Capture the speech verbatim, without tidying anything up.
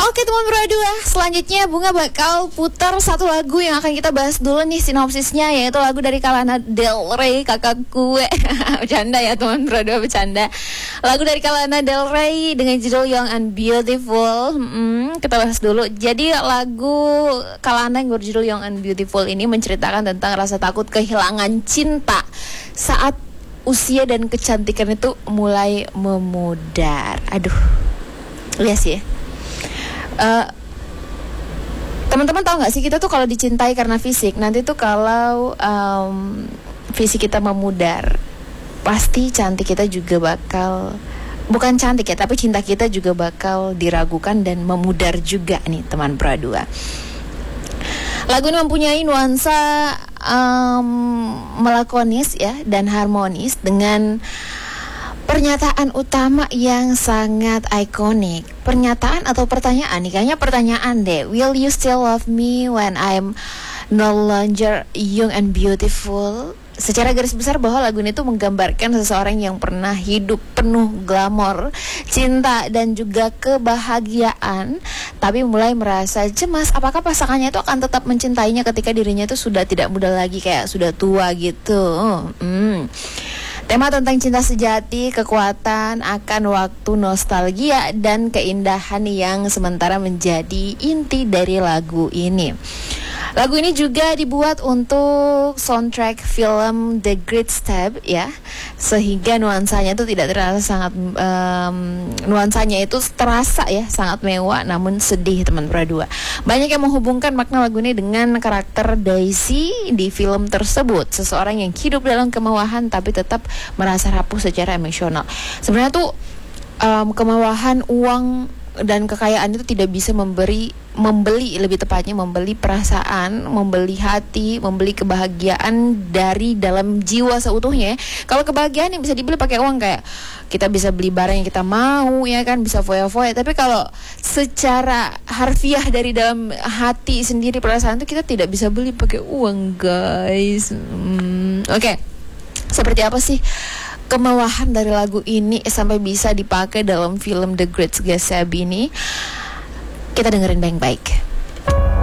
Oke teman berdua, selanjutnya Bunga bakal putar satu lagu yang akan kita bahas dulu nih sinopsisnya, yaitu lagu dari Lana Del Rey, kakak gue. Bercanda ya teman berdua, bercanda. Lagu dari Lana Del Rey dengan judul Young and Beautiful. hmm, Kita bahas dulu. Jadi lagu Lana yang berjudul Young and Beautiful ini menceritakan tentang rasa takut kehilangan cinta saat usia dan kecantikan itu mulai memudar. Aduh, lihat sih ya. Uh, teman-teman tahu nggak sih, kita tuh kalau dicintai karena fisik, nanti tuh kalau um, fisik kita memudar, pasti cantik kita juga bakal, bukan cantik ya, tapi cinta kita juga bakal diragukan dan memudar juga nih teman berdua. Lagu ini mempunyai nuansa um, melakonis ya dan harmonis dengan pernyataan utama yang sangat ikonik. Pernyataan atau pertanyaan nih? Kayaknya pertanyaan deh. Will you still love me when I'm no longer young and beautiful? Secara garis besar bahwa lagu ini tuh menggambarkan seseorang yang pernah hidup penuh glamor, cinta dan juga kebahagiaan, tapi mulai merasa cemas apakah pasangannya itu akan tetap mencintainya ketika dirinya itu sudah tidak muda lagi, kayak sudah tua gitu. Hmm. Tema tentang cinta sejati, kekuatan akan waktu, nostalgia, dan keindahan yang sementara menjadi inti dari lagu ini. Lagu ini juga dibuat untuk soundtrack film The Great Step ya, sehingga nuansanya itu tidak terasa sangat um, nuansanya itu terasa ya sangat mewah namun sedih teman berdua. Banyak yang menghubungkan makna lagu ini dengan karakter Daisy di film tersebut, seseorang yang hidup dalam kemewahan tapi tetap merasa rapuh secara emosional. Sebenarnya tuh um, kemewahan, uang dan kekayaan itu tidak bisa memberi membeli lebih tepatnya membeli perasaan, membeli hati, membeli kebahagiaan dari dalam jiwa seutuhnya. Kalau kebahagiaan yang bisa dibeli pakai uang, kayak kita bisa beli barang yang kita mau ya kan, bisa foya-foya. Tapi kalau secara harfiah dari dalam hati sendiri, perasaan itu kita tidak bisa beli pakai uang, guys. Hmm, Oke, okay. Seperti apa sih kemewahan dari lagu ini sampai bisa dipakai dalam film The Great Gatsby ini? Kita dengerin baik-baik.